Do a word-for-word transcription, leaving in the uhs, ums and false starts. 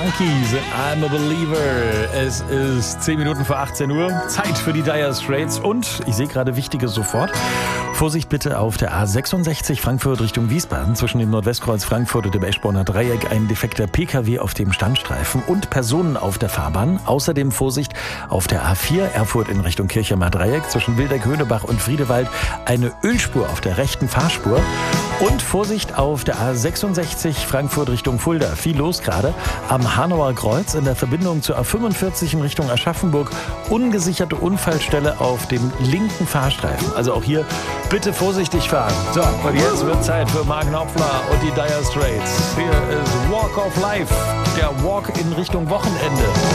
Monkeys, I'm a Believer. Es ist zehn Minuten vor achtzehn Uhr. Zeit für die Dire Straits. Und ich sehe gerade Wichtiges sofort. Vorsicht bitte auf der A sechsundsechzig Frankfurt Richtung Wiesbaden. Zwischen dem Nordwestkreuz Frankfurt und dem Eschborner Dreieck ein defekter Pkw auf dem Standstreifen und Personen auf der Fahrbahn. Außerdem Vorsicht auf der A vier Erfurt in Richtung Kirchheimer Dreieck. Zwischen Wildeck-Höhnebach und Friedewald eine Ölspur auf der rechten Fahrspur. Und Vorsicht auf der A sechsundsechzig Frankfurt Richtung Fulda. Viel los gerade. Am Hanauer Kreuz in der Verbindung zur A fünfundvierzig in Richtung Aschaffenburg. Ungesicherte Unfallstelle auf dem linken Fahrstreifen. Also auch hier bitte vorsichtig fahren. So, und jetzt wird Zeit für Mark Knopfler und die Dire Straits. Hier ist Walk of Life. Der Walk in Richtung Wochenende.